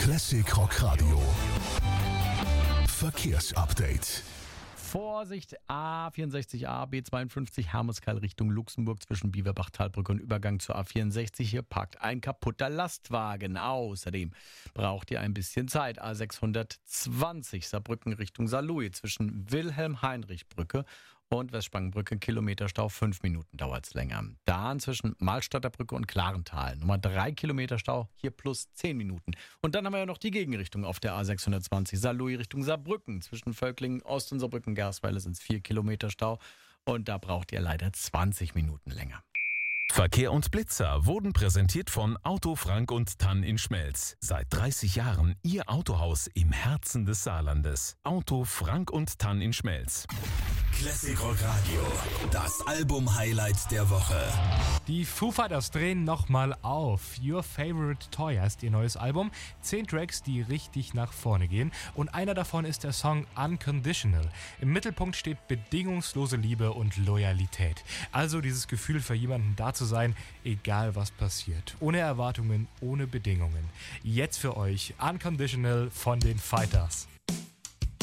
Classic Rock Radio. Verkehrsupdate. Vorsicht, A64A, B52 Hermeskeil Richtung Luxemburg zwischen Biewerbach-Talbrücke und Übergang zur A64. Hier parkt ein kaputter Lastwagen. Außerdem braucht ihr ein bisschen Zeit. A620 Saarbrücken Richtung Saarlouis zwischen Wilhelm-Heinrich-Brücke und Westspangenbrücke, Kilometerstau, 5 Minuten dauert es länger. Dann zwischen Malstadter Brücke und Klarental. Nummer 3 Kilometer Stau, hier plus 10 Minuten. Und dann haben wir ja noch die Gegenrichtung auf der A620. Saarlouis Richtung Saarbrücken. Zwischen Völklingen, Ost- und Saarbrücken-Gersweiler sind es 4 Kilometer Stau. Und da braucht ihr leider 20 Minuten länger. Verkehr und Blitzer wurden präsentiert von Auto Frank und Tann in Schmelz. Seit 30 Jahren Ihr Autohaus im Herzen des Saarlandes. Auto Frank und Tann in Schmelz. Classic Rock Radio. Das Album-Highlight der Woche. Die Foo Fighters drehen nochmal auf. Your Favorite Toy heißt ihr neues Album. 10 Tracks, die richtig nach vorne gehen. Und einer davon ist der Song Unconditional. Im Mittelpunkt steht bedingungslose Liebe und Loyalität. Also dieses Gefühl, für jemanden da zu sein, egal was passiert. Ohne Erwartungen, ohne Bedingungen. Jetzt für euch Unconditional von den Fighters.